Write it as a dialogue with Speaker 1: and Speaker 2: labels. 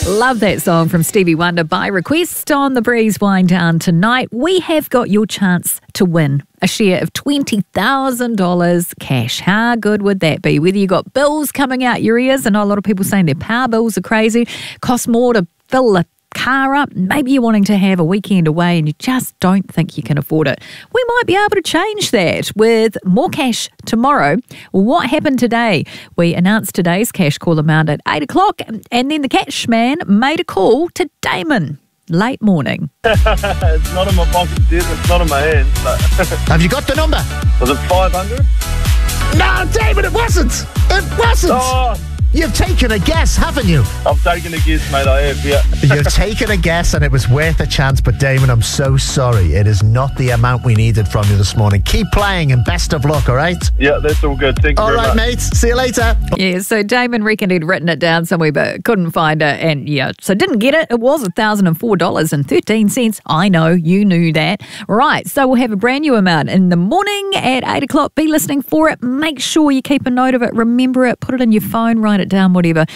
Speaker 1: Love that song from Stevie Wonder by request on the Breeze Wind Down tonight. We have got your chance to win a share of $20,000 cash. How good would that be? Whether you got bills coming out your ears, I know a lot of people saying their power bills are crazy, cost more to fill the car up, maybe you're wanting to have a weekend away and you just don't think you can afford it. We might be able to change that with more cash tomorrow. What happened today? We announced today's cash call amount at 8 o'clock and then the cash man made a call to Damon. Late morning.
Speaker 2: It's not in my pocket, it's not in my hands. But
Speaker 3: Have you got the number?
Speaker 2: Was it 500?
Speaker 3: No, David, it wasn't. It wasn't.
Speaker 2: Oh,
Speaker 3: You've taken a guess, haven't you?
Speaker 2: I've taken a guess, mate, I have, yeah.
Speaker 3: You've taken a guess and it was worth a chance, but Damon, I'm so sorry. It is not the amount we needed from you this morning. Keep playing and best of luck, all right?
Speaker 2: Yeah, that's all good. Thank you
Speaker 3: All
Speaker 2: very
Speaker 3: right,
Speaker 2: much.
Speaker 3: mate. See you later.
Speaker 1: Yeah, so Damon reckoned he'd written it down somewhere but couldn't find it and so didn't get it. It was $1,004.13. I know, you knew that. Right, so we'll have a brand new amount in the morning at 8 o'clock. Be listening for it. Make sure you keep a note of it. Remember it. Put it in your phone. Write it down, whatever.